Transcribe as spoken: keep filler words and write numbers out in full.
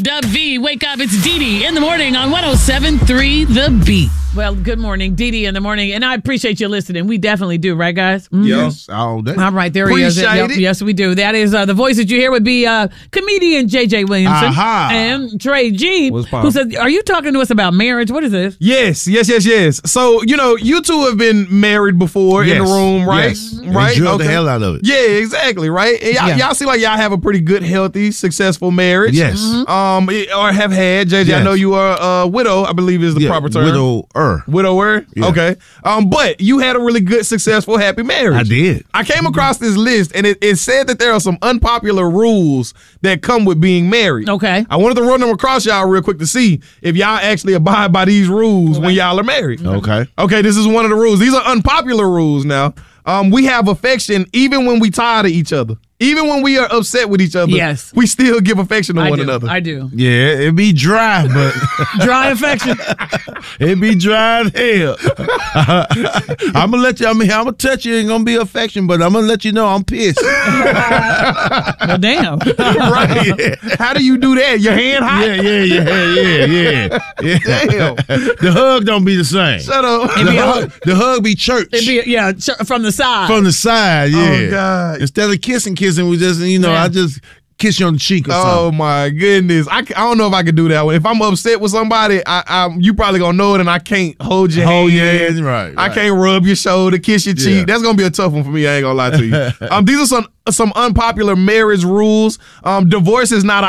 Dub V, wake up. It's Dee Dee in the morning on one oh seven point three The Beat. Well, good morning, Dee Dee in the morning. And I appreciate you listening. We definitely do, right, guys? Mm-hmm. Yes, all day. All right, there he is. Yep, yes, we do. That is uh, the voice that you hear would be uh, comedian J J Williamson Aha. and Trey G, What's who said, are you talking to us about marriage? What is this? Yes, yes, yes, yes. So, you know, you two have been married before Yes. in the room, right? Yes. Right? Enjoy the hell out of it. Yeah, exactly, right? And y'all, Yeah. y'all seem like y'all have a pretty good, healthy, successful marriage. Yes. Um, or have had. J J, I Yes. know you are a widow, I believe is the Yeah, proper term. widower. Widower? Yeah. Okay. Um, but you had a really good, successful, happy marriage. I did. I came across this list, and it, it said that there are some unpopular rules that come with being married. Okay. I wanted to run them across y'all real quick to see if y'all actually abide by these rules when y'all are married. Okay. Okay, this is one of the rules. These are unpopular rules now. Um, we have affection even when we tired of each other. Even when we are upset with each other, Yes. we still give affection to I one do. another. I do. Yeah, it be dry, but Dry affection. it be dry as hell. I'm gonna let you. I mean, I'm gonna touch you. Ain't gonna be affection, but I'm gonna let you know I'm pissed. Well, damn. Right? How do you do that? Your hand hot? Yeah, yeah, yeah, yeah, yeah. yeah. Damn. The hug don't be the same. Shut up. The hug, the hug be church It'd be, yeah, ch- from the side. from the side. Yeah. Oh, God. Instead of kissing, kissing, we just you know Yeah. I just kiss you on the cheek or Oh something. my goodness! I, I don't know if I could do that one. If I'm upset with somebody, I, I you probably gonna know it, and I can't hold your Hold hand. your hands, right, I right. can't rub your shoulder, kiss your cheek. Yeah. That's gonna be a tough one for me. I ain't gonna lie to you. um, these are some some unpopular marriage rules. Um, divorce is not an